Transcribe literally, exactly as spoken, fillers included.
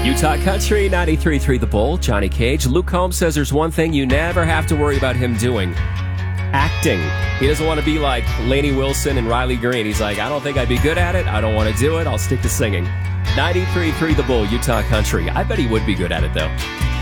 Utah Country, ninety-three point three The Bull, Johnny Cage. Luke Combs says there's one thing you never have to worry about him doing. Acting. He doesn't want to be like Lainey Wilson and Riley Green. He's like, I don't think I'd be good at it. I don't want to do it. I'll stick to singing. ninety-three point three The Bull, Utah Country. I bet he would be good at it, though.